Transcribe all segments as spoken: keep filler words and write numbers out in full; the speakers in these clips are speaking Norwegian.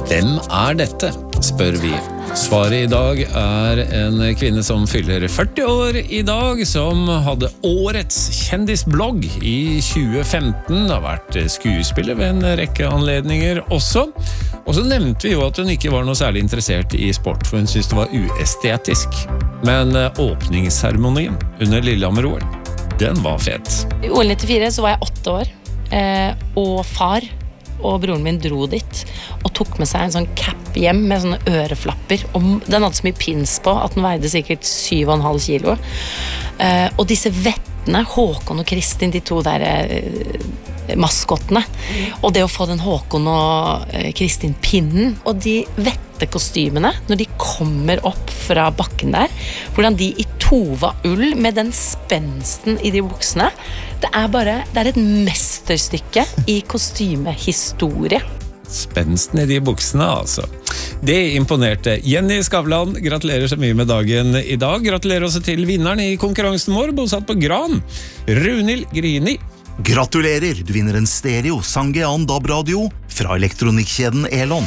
Hvem er dette, spør vi. Svaret i dag er en kvinne som fyller førti år i dag, som hadde årets kjendisblogg i tjue femten. Det har vært skuespiller ved en rekke anledninger også. Og så nevnte vi jo at hun ikke var noe særlig interessert i sport, for hun syntes det var uestetisk. Men åpningsseremonien under Lillehammer-O L, den var fet. I O L nittifire så var jeg åtte år, og far og broren min dro dit og tok med seg en sånn cap hjem med sånne øreflapper, og den hadde så mye pins på at den veide sikkert syv og en halv kilo, og disse vettene, Håkon og Kristin, de to der maskottene, og det å få den Håkon og Kristin pinnen, og de vettekostymene når de kommer opp fra bakken der, hvordan de i tova ull med den spensten i de buksene, det er bare, det er et mesterstykke i kostymehistorie. Spensten i de buksene, altså. Det imponerte. Jenny Skavlan, gratulerer så mye med dagen i dag. Gratulerer også til vinneren i konkurransen vår, bosatt på Gran, Runhild Grini. Gratulerer, du vinner en stereo Sangean D A B-radio fra elektronikkjeden Elon.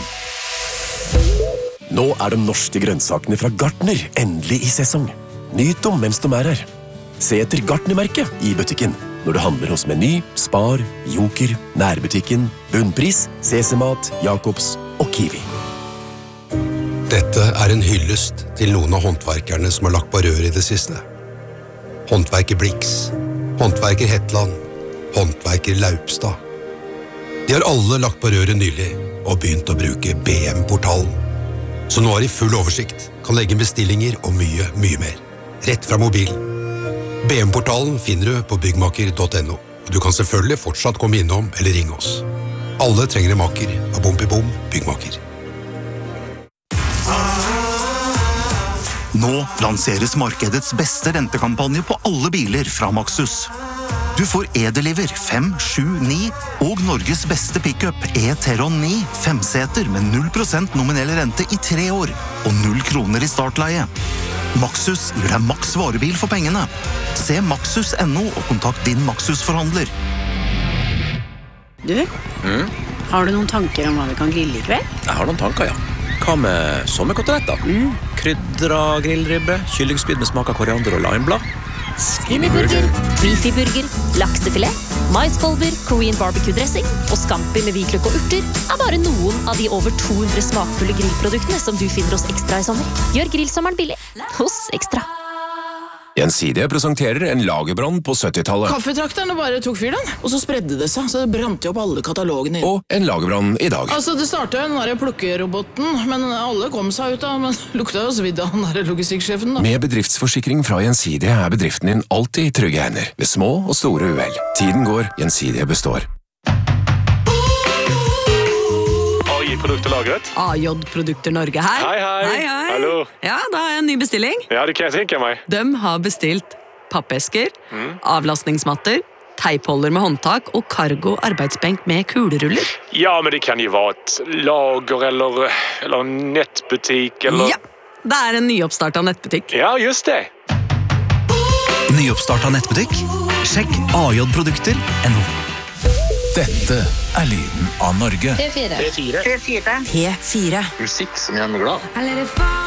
Nå er de norske grønnsakene fra Gartner endelig i sesong. Nyt om mens de er her. Se etter Gartner-merket i butikken når du handler hos Meny, Spar, Joker, Nærbutikken, Bunnpris, Sesemat, Jakobs og Kiwi. Dette er en hyllest til noen av håndverkerne som har lagt på rør i det siste. Håndverker Blix, håndverker Hetland, håndverker Laupstad. De har alle lagt på røret nylig og begynt å bruke B M-portalen. Så nå har de full oversikt, kan legge bestillinger og mye, mye mer. Rett fra mobilen. B M-portalen finner du på byggmaker punktum no, og du kan selvfølgelig fortsatt komme innom eller ringe oss. Alle trenger en maker av Bompibom byggmaker. Nå lanseres markedets beste rentekampanje på alle biler fra Maxus. Du får E-Deliver fem, sju, ni og Norges beste pickup E-Teron ni femseter med null prosent nominell rente i tre år og null kroner i startleie. Maxus gir deg maks varebil for pengene. Se maxus punktum no og kontakt din Maxus-forhandler. Du, Mm? har du noen tanker om hva vi kan grille i kveld? Jeg har noen tanker, ja. Hva med sommerkoteletter? Mm. Krydra grillribbe, kyllingspyd med smak av koriander og limeblad. Skinnyburger, beefyburger, laksefilet, maiskolber, Korean barbecue-dressing og scampi med hvitløk og urter er bare noen av de over to hundre smakfulle grillproduktene som du finner hos Ekstra i sommer. Gjør grillsommeren billig hos Ekstra. Gjensidige presenterer en lagerbrann på syttitallet. Kaffetrakterne bare tok fyr den, og så spredde det seg, så det brant jo opp alle katalogene. Og en lagerbrann i dag. Altså, det startet jo den der plukkeroboten, men alle kom seg ut av, men lukta jo svidd av den der logistikksjefen da. Med bedriftsforsikring fra Gjensidige er bedriften din alltid i trygge hender, ved små og store uhell. Tiden går, Gjensidige består. A J-produkter lagret. A J-produkter Norge her. Hei, hei. Hei, hei. Hallo. Ja, da har jeg en ny bestilling. Ja, det kan jeg tenke meg. De har bestilt pappesker, avlastningsmatter, teipholder med håndtak og cargo arbeidsbenk med kuleruller. Ja, men det kan jo være et lager eller, eller en nettbutikk eller... Ja, det er en nyoppstartet nettbutikk. Ja, just det. Nyoppstartet nettbutikk? Sjekk A J-produkter punktum no. Dette er lyden av Norge. P fire. P fire. P fire. Musikk som gjør meg glad.